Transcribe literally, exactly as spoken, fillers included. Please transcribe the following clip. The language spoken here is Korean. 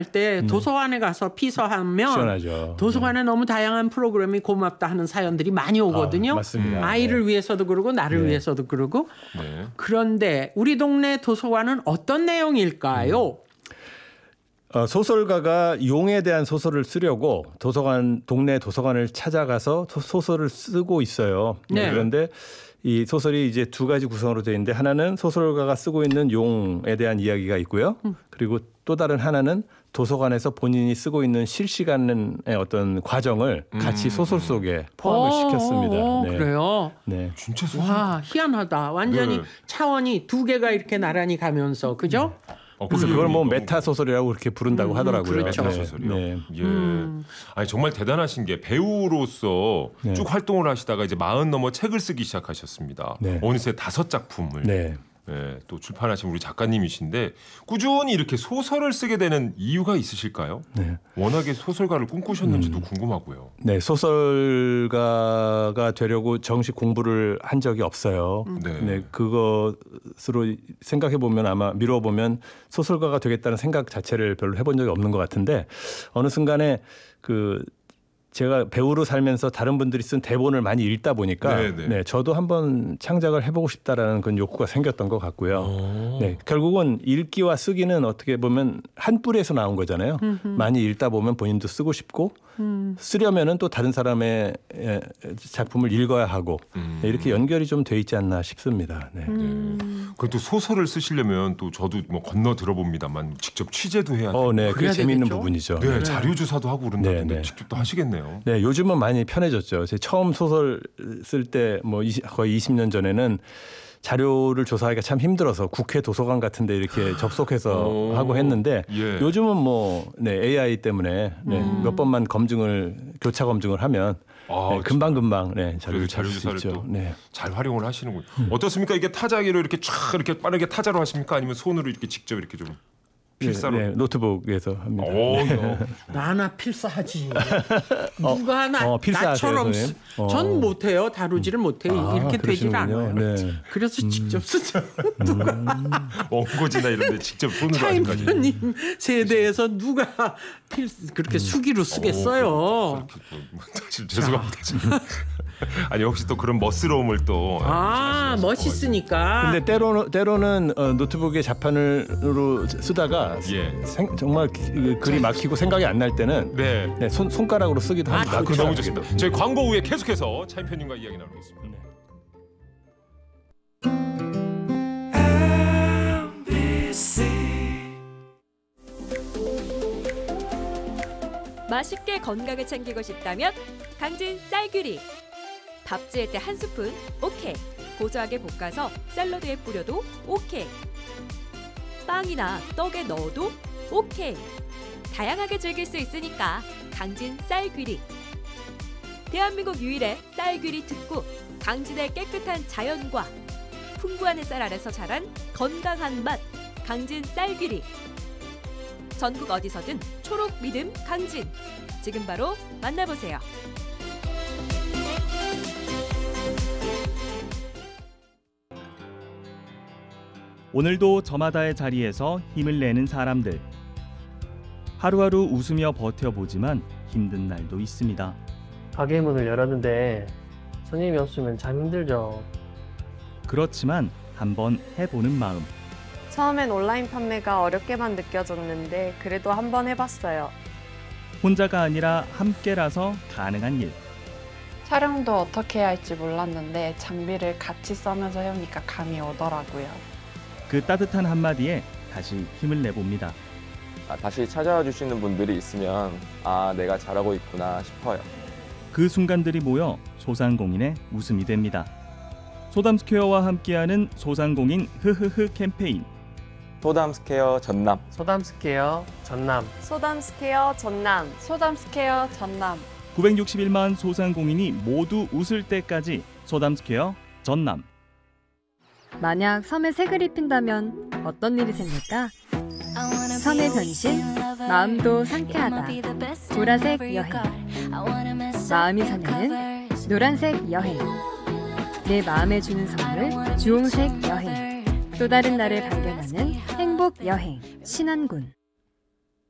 때 도서관에 가서 피서하면 시원하죠. 도서관에 네. 너무 다양한 프로그램이 고맙다 하는 사연들이 많이 오거든요. 아, 맞습니다. 아이를 네. 위해서도 그러고 나를 네. 위해서도 그러고. 네. 그런데 우리 동네 도서관은 어떤 내용일까요? 어, 소설가가 용에 대한 소설을 쓰려고 도서관 동네 도서관을 찾아가서 소설을 쓰고 있어요. 네. 그런데 이 소설이 이제 두 가지 구성으로 되어 있는데 하나는 소설가가 쓰고 있는 용에 대한 이야기가 있고요. 음. 그리고 또 다른 하나는 도서관에서 본인이 쓰고 있는 실시간의 어떤 과정을 같이 소설 속에 포함을 오, 시켰습니다. 오, 네. 그래요? 네. 진짜 소설. 와, 희한하다. 완전히 네. 차원이 두 개가 이렇게 나란히 가면서 그죠? 어, 그래서 그 그걸 뭐 너무 메타 소설이라고 그렇게 부른다고 음, 하더라고요. 그렇죠. 메타 소설이요. 네. 예. 음. 아니 정말 대단하신 게 배우로서 네. 쭉 활동을 하시다가 이제 마흔 넘어 책을 쓰기 시작하셨습니다. 네. 어느새 다섯 작품을 네. 예, 또 출판하신 우리 작가님이신데 꾸준히 이렇게 소설을 쓰게 되는 이유가 있으실까요? 네. 워낙에 소설가를 꿈꾸셨는지도 음. 궁금하고요. 네, 소설가가 되려고 정식 공부를 한 적이 없어요. 네. 네, 그것으로 생각해 보면 아마 미루어 보면 소설가가 되겠다는 생각 자체를 별로 해본 적이 없는 것 같은데 어느 순간에 그 제가 배우로 살면서 다른 분들이 쓴 대본을 많이 읽다 보니까 네네. 네, 저도 한번 창작을 해보고 싶다라는 그런 욕구가 생겼던 것 같고요. 오. 네, 결국은 읽기와 쓰기는 어떻게 보면 한 뿌리에서 나온 거잖아요. 음흠. 많이 읽다 보면 본인도 쓰고 싶고 음. 쓰려면은 또 다른 사람의 작품을 읽어야 하고 음. 네, 이렇게 연결이 좀 돼 있지 않나 싶습니다. 네. 음. 그리고 또 소설을 쓰시려면 또 저도 뭐 건너 들어봅니다만 직접 취재도 해야 돼요. 어, 네, 그게 그래야 재미있는 되겠죠? 부분이죠. 네, 네. 자료 조사도 하고 그런다는데 네, 네. 직접 또 하시겠네요. 네, 요즘은 많이 편해졌죠. 제가 처음 소설 쓸 때 뭐 거의 이십 년 전에는 자료를 조사하기가 참 힘들어서 국회 도서관 같은 데 이렇게 접속해서 오. 하고 했는데 예. 요즘은 뭐 네, 에이아이 때문에 네, 음. 몇 번만 검증을 교차 검증을 하면 아, 네, 금방 금방 네, 자료를 자료 찾을 수 조사를 있죠. 또 네. 잘 활용을 하시는군요. 어떻습니까? 이게 타자기로 이렇게 쫙 이렇게 빠르게 타자로 하십니까? 아니면 손으로 이렇게 직접 이렇게 좀 필사로? 네, 네, 노트북에서 합니다. 오, 네. 나나 필사하지. 누가 나 어, 필사하세요, 나처럼 선생님? 쓰, 어. 전 못해요. 다루지를 못해. 아, 이렇게 되질 그러시는군요. 않아요. 네. 그래서 직접 쓰죠. 원고지나 이런 데 직접 손으로 하신까지. 차인표님 세대에서 누가 필 그렇게 수기로 쓰겠어요. 사실 죄송합니다. 지금. 아니 혹시 또 그런 멋스러움을 또 아, 멋있으니까. 근데 때로는 때로는 어, 노트북에 자판으로 쓰다가 예. 생- 정말 기- 그 글이 막히고 생각이 안 날 때는 네. 네, 손 손가락으로 쓰기도 합니다. 아, 그 그렇죠. 너무 좋습니다. 저희 광고 후에 계속해서 차인표님과 이야기 나누겠습니다. 맛있게 건강을 챙기고 싶다면 강진 쌀귀리. 밥 지을 때 한 스푼 오케이. 고소하게 볶아서 샐러드에 뿌려도 오케이. 빵이나 떡에 넣어도 오케이. 다양하게 즐길 수 있으니까 강진 쌀귀리. 대한민국 유일의 쌀귀리 특구 강진의 깨끗한 자연과 풍부한 햇살 아래서 자란 건강한 맛 강진 쌀귀리. 전국 어디서든 초록 믿음 강진. 지금 바로 만나보세요. 오늘도 저마다의 자리에서 힘을 내는 사람들. 하루하루 웃으며 버텨보지만 힘든 날도 있습니다. 가게 문을 열었는데 손님이 없으면 참 힘들죠. 그렇지만 한번 해보는 마음. 처음엔 온라인 판매가 어렵게만 느껴졌는데 그래도 한번 해봤어요. 혼자가 아니라 함께라서 가능한 일. 촬영도 어떻게 해야 할지 몰랐는데 장비를 같이 써면서 해오니까 감이 오더라고요. 그 따뜻한 한마디에 다시 힘을 내봅니다. 아, 다시 찾아와 주시는 분들이 있으면 아, 내가 잘하고 있구나 싶어요. 그 순간들이 모여 소상공인의 웃음이 됩니다. 소담스퀘어와 함께하는 소상공인 흐흐흐 캠페인. 소담스퀘어 전남. 소담스케어 전남. 소담스케어 전남. 소담스케어 전남. 구백육십일만 소상공인이 모두 웃을 때까지 소담스퀘어 전남. 만약 섬에 색을 입힌다면 어떤 일이 생길까? 섬의 변신, 마음도 상쾌하다. 보라색 여행. 마음이 설레는 노란색 여행. 내 마음에 주는 선물 주홍색 여행. 또 다른 나를 발견하는 행복 여행 신안군.